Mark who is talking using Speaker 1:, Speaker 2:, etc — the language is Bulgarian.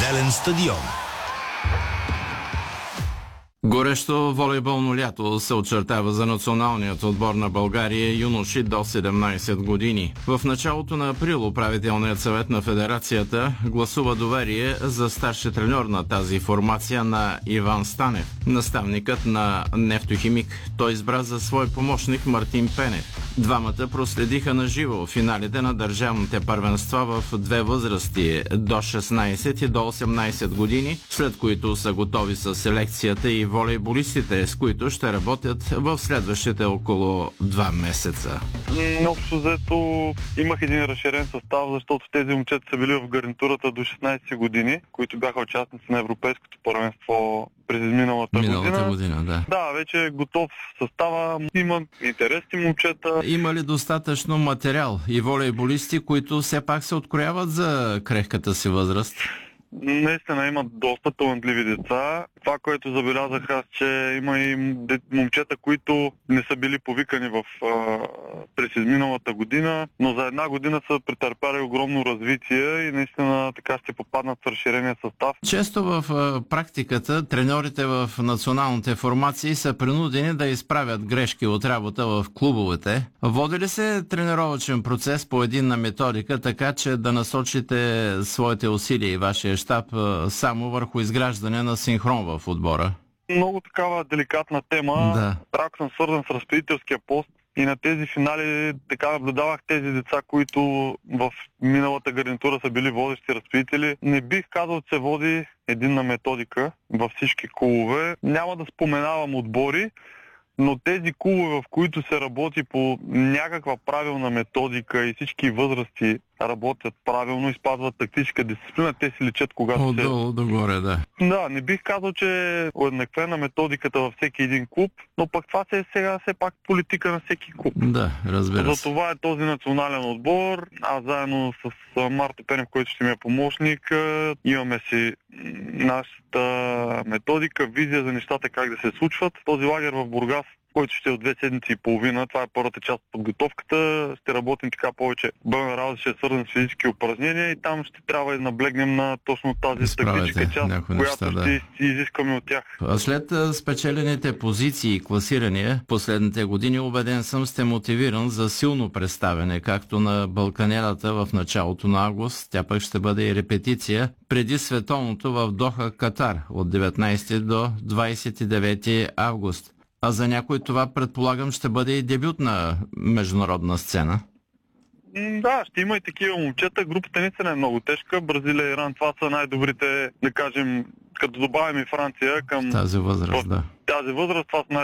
Speaker 1: Паралелен стадион.
Speaker 2: Горещо волейболно лято се очертава за националният отбор на България юноши до 17 години. В началото на април управителният съвет на федерацията гласува доверие за старши треньор на тази формация на Иван Станев. Наставникът на Нефтохимик той избра за свой помощник Мартин Пенев. Двамата проследиха на живо финалите на държавните първенства в две възрасти до 16 и до 18 години, след които са готови с селекцията и волейболистите, с които ще работят в следващите около 2 месеца.
Speaker 3: Общо взето имах един разширен състав, защото тези момчета са били в гарнитурата до 16 години, които бяха участници на Европейското първенство през миналата
Speaker 2: година. Да.
Speaker 3: Да, вече е готов състава, има интересни момчета.
Speaker 2: Има ли достатъчно материал и волейболисти, които все пак се открояват за крехката си възраст?
Speaker 3: Наистина имат доста талантливи деца. Това, което забелязах аз, че има и момчета, които не са били повикани през изминалата година, но за една година са претърпяли огромно развитие и наистина така ще попаднат в разширения състав.
Speaker 2: Често в практиката треньорите в националните формации са принудени да изправят грешки от работа в клубовете. Води ли се тренировъчен процес по единна методика, така че да насочите своите усилия и вашия щаб само върху изграждане на синхрон в отбора?
Speaker 3: Много такава деликатна тема.
Speaker 2: Да.
Speaker 3: Пряко съм свързан с разпределителския пост и на тези финали така наблюдавах тези деца, които в миналата гарнитура са били водещи разпределители. Не бих казал, че се води единна методика във всички клубове. Няма да споменавам отбори, но тези клубове, в които се работи по някаква правилна методика и всички възрасти работят правилно и спазват тактическа дисциплина, те си личат когато
Speaker 2: отдолу догоре, да.
Speaker 3: Да, не бих казал, че е уеднаквена методиката във всеки един клуб, но пък това се е сега все пак политика на всеки клуб.
Speaker 2: Да, разбира се.
Speaker 3: За това е този национален отбор. Аз заедно с Марто Пенев, който ще ми е помощник, имаме си нашата методика, визия за нещата как да се случват. Този лагер в Бургас, който ще е от 2 седмици и половина. Това е първата част от подготовката. Ще работим така повече. Бъдна работа ще е свързан с физически упражнения и там ще трябва да наблегнем на точно тази тактическа част, която ще изискаме от тях.
Speaker 2: А след спечелените позиции и класирания последните години, убеден съм, сте мотивиран за силно представяне, както на Балканелата в началото на август. Тя пък ще бъде и репетиция преди световното в Доха, Катар от 19 до 29 август. А за някой това, предполагам, ще бъде и дебют на международна сцена.
Speaker 3: Да, ще има и такива момчета. Групата наистина е много тежка. Бразилия и Иран, това са най-добрите, да кажем, като добавим и Франция към
Speaker 2: тази възраст, да.
Speaker 3: Тази възраст, това са